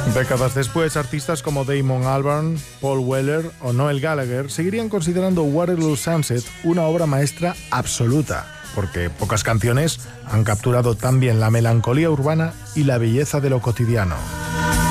Décadas después, artistas como Damon Albarn, Paul Weller o Noel Gallagher seguirían considerando Waterloo Sunset una obra maestra absoluta, porque pocas canciones han capturado tan bien la melancolía urbana y la belleza de lo cotidiano.